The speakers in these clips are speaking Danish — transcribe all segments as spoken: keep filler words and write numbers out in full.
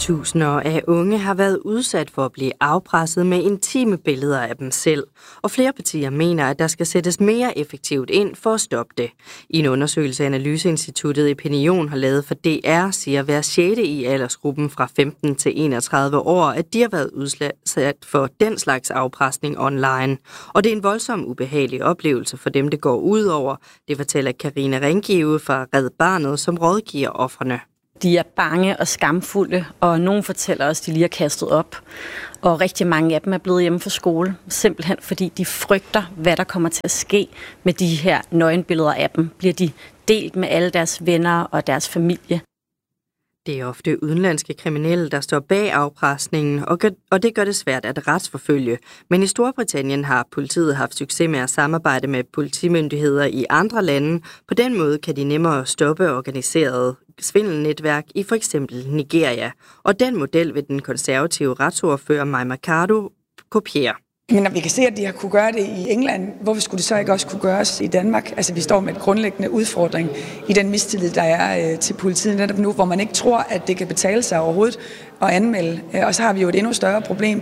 Tusinder af unge har været udsat for at blive afpresset med intime billeder af dem selv, og flere partier mener, at der skal sættes mere effektivt ind for at stoppe det. I en undersøgelse, Analyseinstituttet Epinion har lavet for D R, siger hver sjette i aldersgruppen fra femten til enogtredive år, at de har været udsat for den slags afpresning online. Og det er en voldsom ubehagelig oplevelse for dem, det går ud over. Det fortæller Karina Ringive fra Red Barnet, som rådgiver ofrene. De er bange og skamfulde, og nogen fortæller os, at de lige har kastet op. Og rigtig mange af dem er blevet hjemme fra skole, simpelthen fordi de frygter, hvad der kommer til at ske med de her nøgenbilleder af dem. Bliver de delt med alle deres venner og deres familie? Det er ofte udenlandske kriminelle, der står bag afpresningen, og det gør det svært at retsforfølge. Men i Storbritannien har politiet haft succes med at samarbejde med politimyndigheder i andre lande. På den måde kan de nemmere stoppe organiseret svindelnetværk i for eksempel Nigeria. Og den model vil den konservative retsordfører Mai Mercado kopiere. Men når vi kan se, at de har kunne gøre det i England, hvorfor skulle det så ikke også kunne gøres i Danmark? Altså, vi står med et grundlæggende udfordring i den mistillid, der er øh, til politiet netop nu, hvor man ikke tror, at det kan betale sig overhovedet at anmelde. Og så har vi jo et endnu større problem.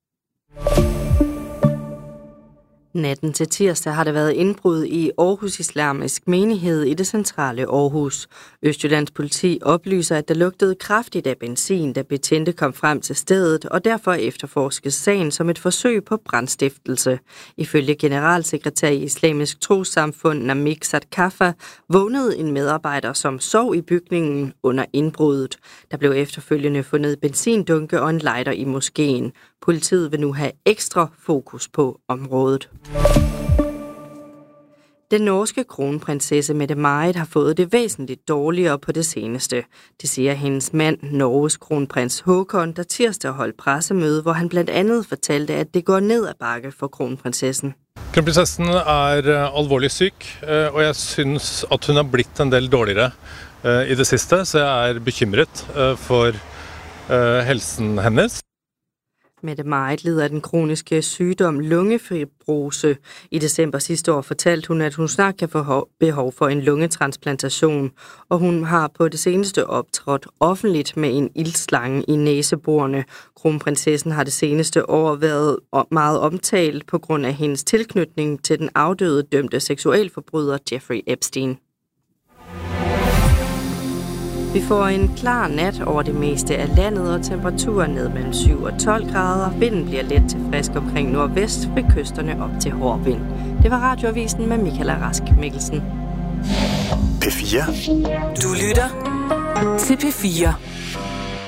Natten til tirsdag har der været indbrud i Aarhus Islamisk Menighed i det centrale Aarhus. Østjyllands politi oplyser, at der lugtede kraftigt af benzin, da betjente kom frem til stedet, og derfor efterforskes sagen som et forsøg på brandstiftelse. Ifølge generalsekretær i Islamisk Trossamfund Namik Sadkafa vågnede en medarbejder, som sov i bygningen under indbruddet. Der blev efterfølgende fundet benzindunke og en lighter i moskeen. Politiet vil nu have ekstra fokus på området. Den norske kronprinsesse Mette-Marit har fået det væsentligt dårligere på det seneste. Det siger hendes mand, Norges kronprins Håkon, der tirsdag holdt pressemøde, hvor han blandt andet fortalte, at det går ned ad bakke for kronprinsessen. Kronprinsessen er alvorlig syg, og jeg synes, at hun er blitt en del dårligere i det sidste, så jeg er bekymret for helsen hennes. Mette-Marit lider af den kroniske sygdom lungefibrose. I december sidste år fortalte hun, at hun snart kan få behov for en lungetransplantation, og hun har på det seneste optrådt offentligt med en iltslange i næseborene. Kronprinsessen har det seneste år været meget omtalt på grund af hendes tilknytning til den afdøde dømte seksualforbryder Jeffrey Epstein. Vi får en klar nat over det meste af landet, og temperaturen ned mellem syv og tolv grader. Vinden bliver let til frisk omkring nordvest, ved kysterne op til hård vind. Det var Radioavisen med Michaela Rask Mikkelsen. P fire. Du lytter til P fire.